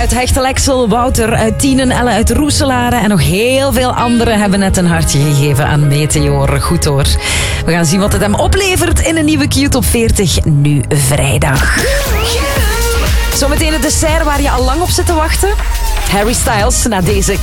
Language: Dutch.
uit Hechtel-Exel, Wouter uit Tienen, Elle uit Roeselare en nog heel veel anderen hebben net een hartje gegeven aan Meteor. Goed hoor. We gaan zien wat het hem oplevert in een nieuwe Q-top 40, nu vrijdag. Zometeen het dessert waar je al lang op zit te wachten. Harry Styles na deze